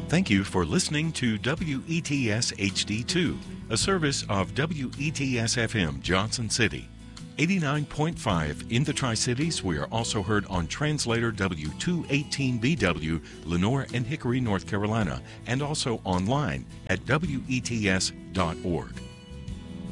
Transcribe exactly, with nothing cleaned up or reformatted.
Thank you for listening to W E T S H D two, a service of W E T S F M Johnson City. eighty-nine point five in the Tri-Cities. We are also heard on translator W two eighteen B W, Lenore and Hickory, North Carolina, and also online at W E T S dot org.